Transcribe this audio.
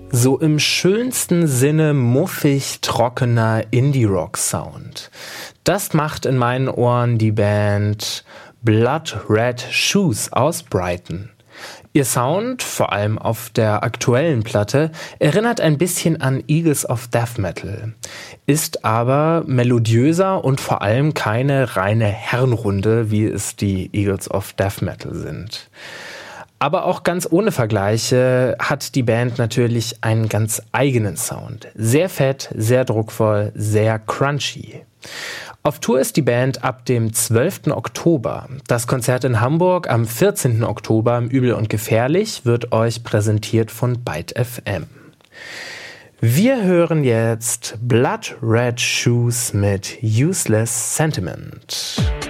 So im schönsten Sinne muffig trockener Indie-Rock-Sound. Das macht in meinen Ohren die Band Blood Red Shoes aus Brighton. Ihr Sound, vor allem auf der aktuellen Platte, erinnert ein bisschen an Eagles of Death Metal, ist aber melodiöser und vor allem keine reine Herrenrunde, wie es die Eagles of Death Metal sind. Aber auch ganz ohne Vergleiche hat die Band natürlich einen ganz eigenen Sound. Sehr fett, sehr druckvoll, sehr crunchy. Auf Tour ist die Band ab dem 12. Oktober. Das Konzert in Hamburg am 14. Oktober im Übel und Gefährlich wird euch präsentiert von Byte FM. Wir hören jetzt Blood Red Shoes mit Useless Sentiment.